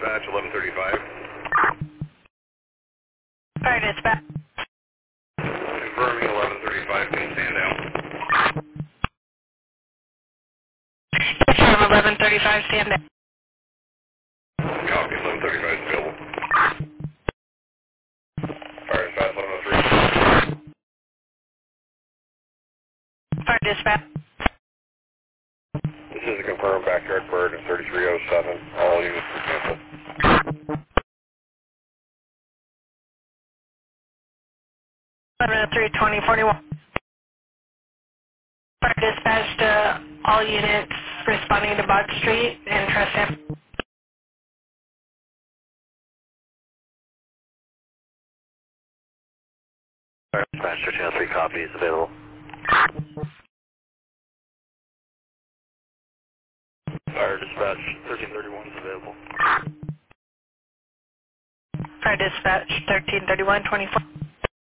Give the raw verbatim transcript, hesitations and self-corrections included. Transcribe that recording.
dispatch, eleven thirty-five. Fire dispatch. Confirming eleven thirty-five, can you stand down? Confirm eleven thirty-five, stand down. Copy, eleven thirty-five is available. Fire dispatch, eleven oh three. Fire dispatch. This is a confirmed backyard bird at thirty-three oh seven. All units are canceled. eleven oh three, twenty forty-one. Fire dispatch to all units responding to Bog Street and Trust F. Fire dispatch, channel three copy is available. Fire dispatch, thirteen thirty-one is available. Fire dispatch thirteen thirty-one, twenty-four.